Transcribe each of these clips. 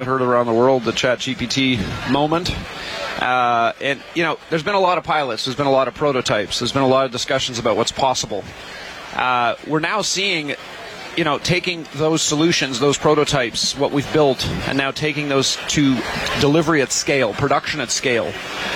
heard around the world, the ChatGPT moment. And, there's been a lot of pilots. There's been a lot of prototypes. There's been a lot of discussions about what's possible. We're now seeing, taking those solutions, those prototypes, what we've built, and now taking those to delivery at scale, production at scale,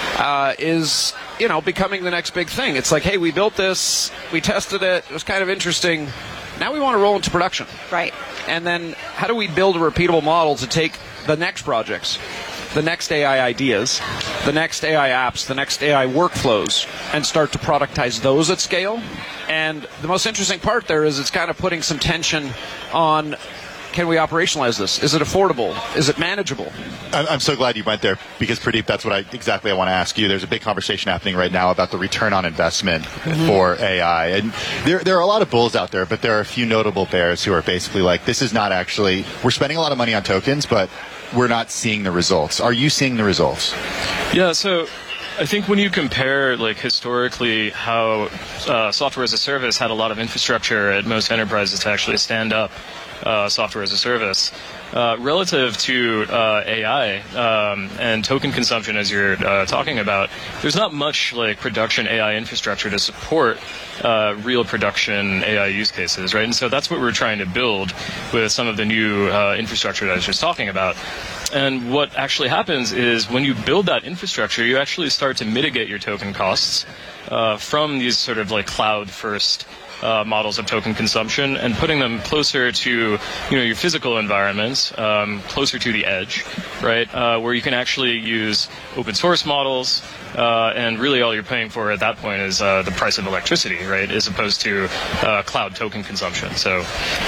is, becoming the next big thing. It's like, hey, we built this, we tested it, it was kind of interesting. Now we want to roll into production. Right. And then how do we build a repeatable model to take the next projects, the next AI ideas, the next AI apps, the next AI workflows, and start to productize those at scale? And the most interesting part there is it's kind of putting some tension on, can we operationalize this? Is it affordable? Is it manageable? I'm so glad you went there, because Pradeep, that's what I want to ask you. There's a big conversation happening right now about the return on investment for AI. And there are a lot of bulls out there, but there are a few notable bears who are basically like, this is not actually, we're spending a lot of money on tokens, but we're not seeing the results. Are you seeing the results? Yeah, so I think when you compare, historically how software as a service had a lot of infrastructure at most enterprises to actually stand up software as a service, relative to AI and token consumption, as you're talking about, there's not much production AI infrastructure to support real production AI use cases, right? And so that's what we're trying to build with some of the new infrastructure that I was just talking about. And what actually happens is when you build that infrastructure, you actually start to mitigate your token costs from these sort of cloud-first models of token consumption, and putting them closer to your physical environments, closer to the edge, right, where you can actually use open source models, and really all you're paying for at that point is the price of electricity, right, as opposed to cloud token consumption. So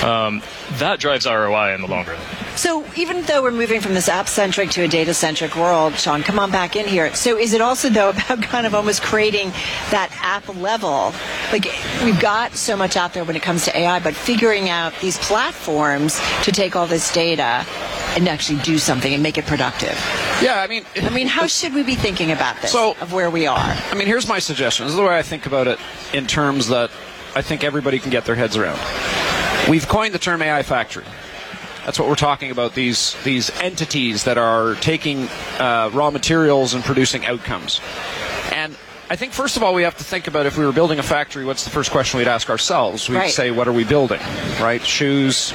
that drives ROI in the long run. So even though we're moving from this app-centric to a data-centric world, Sean, come on back in here. So is it also, though, about kind of almost creating that app level? We've got so much out there when it comes to AI, but figuring out these platforms to take all this data and actually do something and make it productive. Yeah, I mean, how should we be thinking about this, of where we are? I mean, here's my suggestion. This is the way I think about it in terms that I think everybody can get their heads around. We've coined the term AI factory. That's what we're talking about, these entities that are taking raw materials and producing outcomes. And I think, first of all, we have to think about, if we were building a factory, what's the first question we'd ask ourselves? We'd say, what are we building, right? Shoes,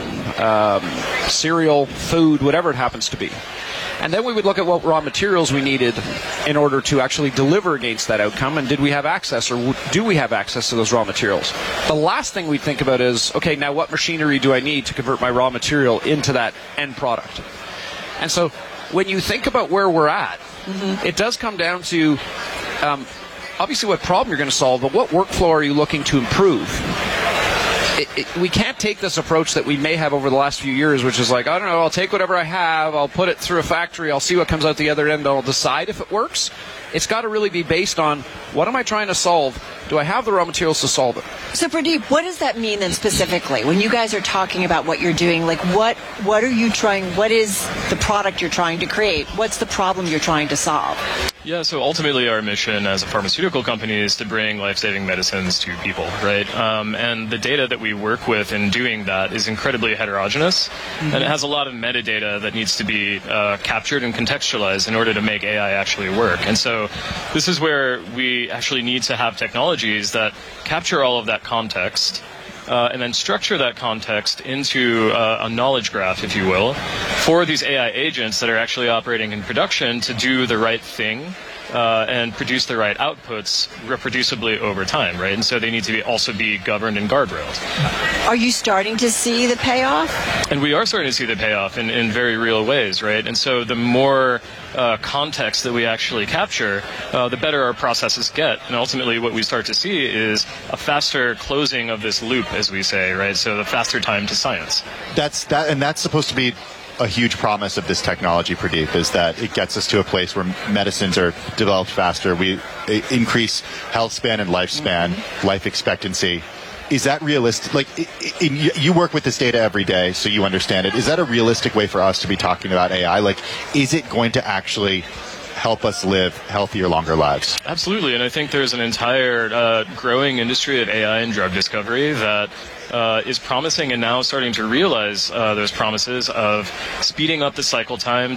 cereal, food, whatever it happens to be. And then we would look at what raw materials we needed in order to actually deliver against that outcome, and did we have access, or do we have access to those raw materials? The last thing we'd think about is, okay, now what machinery do I need to convert my raw material into that end product? And so when you think about where we're at, it does come down to obviously what problem you're going to solve, but what workflow are you looking to improve? We can't take this approach that we may have over the last few years, which is I don't know, I'll take whatever I have, I'll put it through a factory, I'll see what comes out the other end, I'll decide if it works. It's got to really be based on, what am I trying to solve? Do I have the raw materials to solve it? So, Pradeep, what does that mean then specifically? When you guys are talking about what you're doing, what are you trying, what is the product you're trying to create? What's the problem you're trying to solve? Yeah, so ultimately our mission as a pharmaceutical company is to bring life-saving medicines to people, right? And the data that we work with in doing that is incredibly heterogeneous, and it has a lot of metadata that needs to be captured and contextualized in order to make AI actually work. And so this is where we actually need to have technologies that capture all of that context, and then structure that context into a knowledge graph, if you will, for these AI agents that are actually operating in production to do the right thing and produce the right outputs reproducibly over time, right? And so they need to also be governed and guardrailed. Are you starting to see the payoff? And we are starting to see the payoff in very real ways, right? And so the more context that we actually capture, the better our processes get. And ultimately what we start to see is a faster closing of this loop, as we say, right? So the faster time to science. That's supposed to be a huge promise of this technology, Pradeep, is that it gets us to a place where medicines are developed faster. We increase health span and lifespan, life expectancy. Is that realistic? You work with this data every day, so you understand it. Is that a realistic way for us to be talking about AI? Is it going to actually help us live healthier, longer lives? Absolutely, and I think there's an entire growing industry of AI and drug discovery that is promising and now starting to realize those promises of speeding up the cycle time